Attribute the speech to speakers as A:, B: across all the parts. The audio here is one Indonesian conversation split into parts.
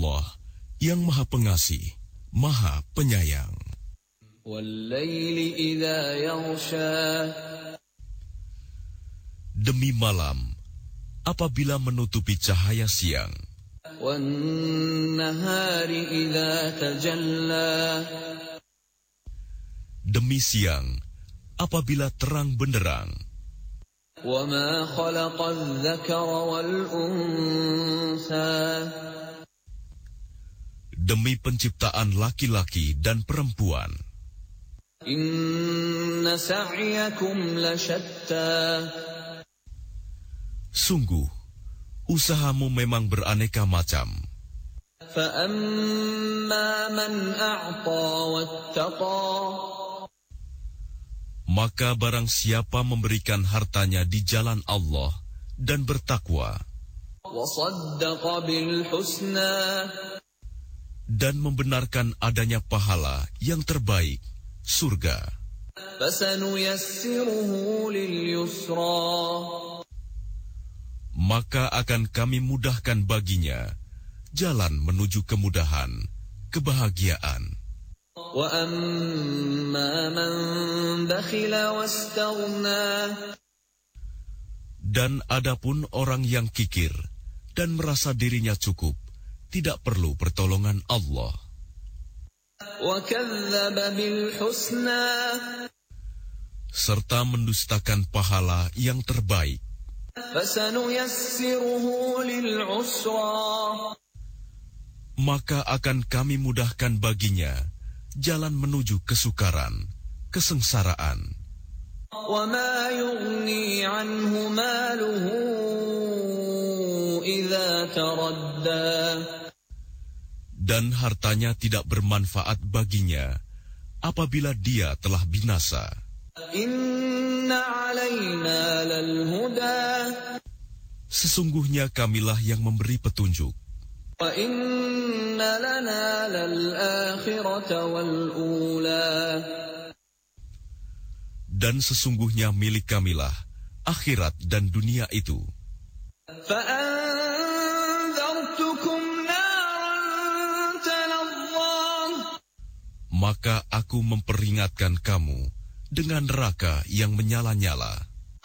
A: Allah yang Maha Pengasih, Maha Penyayang. Demi malam, apabila menutupi cahaya siang. Demi siang, apabila terang benderang. Demi penciptaan laki-laki dan perempuan. Sungguh, usahamu memang beraneka macam. Maka barang siapa memberikan hartanya di jalan Allah dan bertakwa, dan membenarkan adanya pahala yang terbaik, surga, maka akan kami mudahkan baginya jalan menuju kemudahan, kebahagiaan. Dan adapun orang yang kikir dan merasa dirinya cukup, tidak perlu pertolongan Allah. Serta mendustakan pahala yang terbaik. Maka akan kami mudahkan baginya jalan menuju kesukaran, kesengsaraan. Dan hartanya tidak bermanfaat baginya apabila dia telah binasa. Sesungguhnya kamilah yang memberi petunjuk. Dan sesungguhnya milik kamilah akhirat dan dunia itu. Maka aku memperingatkan kamu dengan neraka yang menyala-nyala.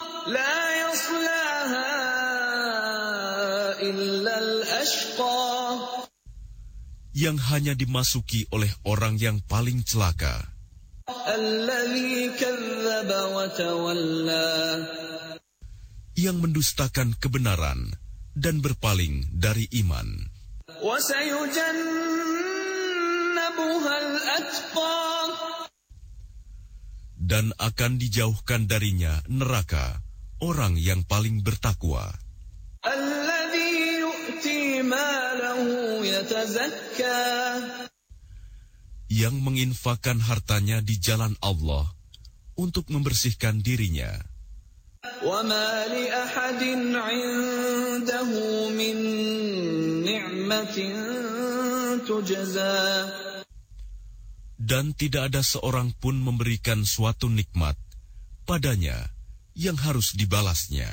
A: Yang hanya dimasuki oleh orang yang paling celaka. Yang mendustakan kebenaran dan berpaling dari iman. Dan akan dijauhkan darinya neraka orang yang paling bertakwa. Yang menginfakkan hartanya di jalan Allah untuk membersihkan dirinya. Dan tidak ada seorang pun memberikan suatu nikmat padanya yang harus dibalasnya.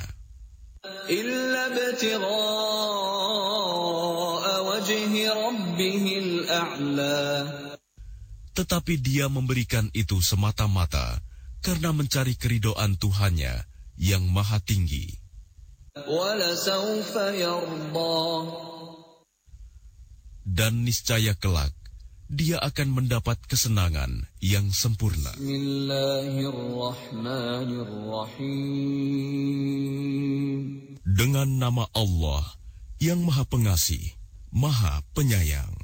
A: Tetapi dia memberikan itu semata-mata karena mencari keridhaan Tuhannya yang maha tinggi. Dan niscaya kelak dia akan mendapat kesenangan yang sempurna. Dengan nama Allah yang Maha Pengasih, Maha Penyayang.